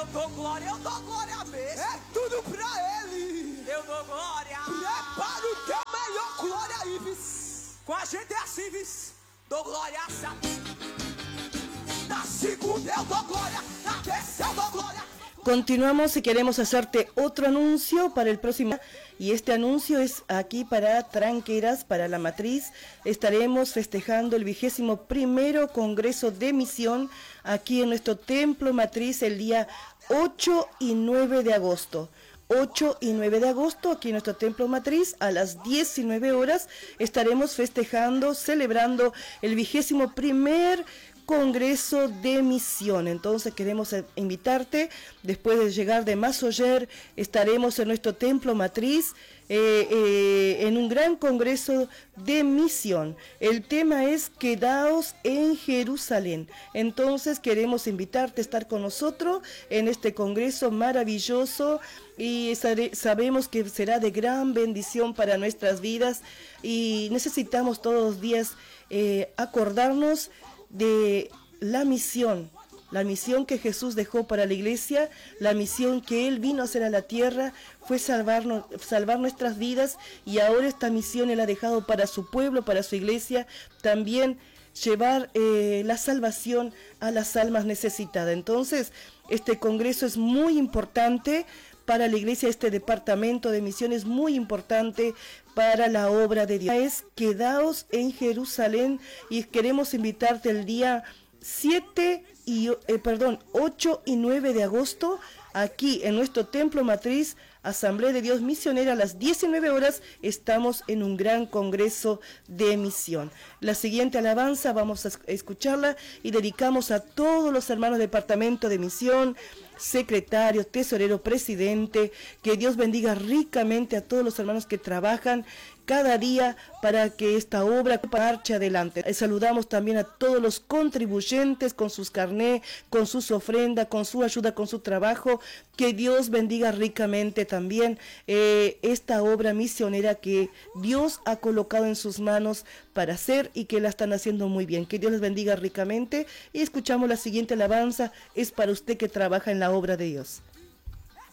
dou glória mesmo. É tudo pra Ele. Eu dou glória. Prepara o teu melhor, glória aí, vis. Com a gente é assim, vis. Dou glória a Satanás. Na segunda eu dou glória, na terceira eu dou glória. Continuamos y queremos hacerte otro anuncio para el próximo, y este anuncio es aquí para Tranqueras, para la Matriz. Estaremos festejando el 21º Congreso de Misión aquí en nuestro Templo Matriz el día 8 y 9 de agosto. 8 y 9 de agosto, aquí en nuestro Templo Matriz, a las 19 horas, estaremos festejando, celebrando el 21º Congreso de Misión. Entonces queremos invitarte. Después de llegar de Masoyer, estaremos en nuestro Templo Matriz en un gran Congreso de Misión. El tema es Quedaos en Jerusalén. Entonces queremos invitarte a estar con nosotros en este Congreso maravilloso, y sabemos que será de gran bendición para nuestras vidas, y necesitamos todos los días acordarnos de la misión que Jesús dejó para la iglesia, la misión que Él vino a hacer a la tierra, fue salvar nuestras vidas, y ahora esta misión Él ha dejado para su pueblo, para su iglesia, también llevar la salvación a las almas necesitadas. Entonces, este congreso es muy importante para la iglesia, este departamento de misión es muy importante para la obra de Dios. Es Quedaos en Jerusalén, y queremos invitarte el día 8 y 9 de agosto, aquí en nuestro Templo Matriz, Asamblea de Dios Misionera, a las 19 horas, estamos en un gran congreso de misión. La siguiente alabanza vamos a escucharla y dedicamos a todos los hermanos del departamento de misión, secretario, tesorero, presidente. Que Dios bendiga ricamente a todos los hermanos que trabajan cada día para que esta obra marche adelante. Saludamos también a todos los contribuyentes con sus carnés, con sus ofrendas, con su ayuda, con su trabajo. Que Dios bendiga ricamente también esta obra misionera que Dios ha colocado en sus manos para hacer, y que la están haciendo muy bien. Que Dios les bendiga ricamente, y escuchamos la siguiente alabanza. Es para usted que trabaja en la obra de Dios.